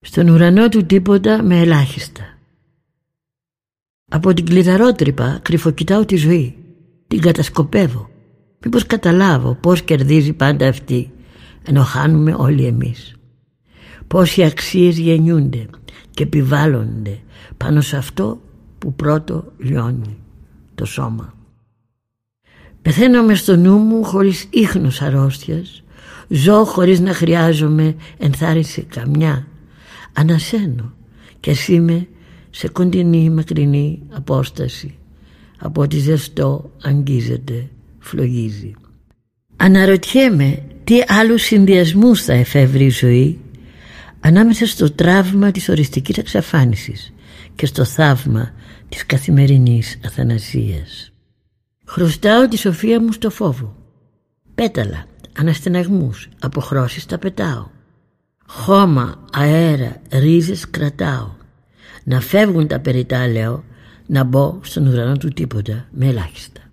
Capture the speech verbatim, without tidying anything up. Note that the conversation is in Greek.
Στον ουρανό του τίποτα με ελάχιστα. Από την κλειδαρότρυπα κρυφοκοιτάω τη ζωή. Την κατασκοπεύω. Μήπως καταλάβω πώς κερδίζει πάντα αυτή, ενώ χάνουμε όλοι εμείς. Πώς οι αξίες γεννιούνται και επιβάλλονται πάνω σε αυτό που πρώτο λιώνει, το σώμα. Πεθαίνω μες στο νου μου χωρίς ίχνος αρρώστιας. Ζω χωρίς να χρειάζομαι ενθάρρυνση καμιά. Ανασένω και ας είμαι σε κοντινή μακρινή απόσταση από ό,τι ζεστό αγγίζεται, φλογίζει. Αναρωτιέμαι τι άλλους συνδυασμούς θα εφεύρει η ζωή ανάμεσα στο τραύμα της οριστικής εξαφάνισης και στο θαύμα της καθημερινής αθανασίας. Χρωστάω τη σοφία μου στο φόβο. Πέταλα, αναστεναγμούς, αποχρώσεις τα πετάω. Χώμα, αέρα, ρίζες κρατάω. Να φεύγουν τα περιτά λέω, να μπω στον ουρανό του τίποτα με ελάχιστα.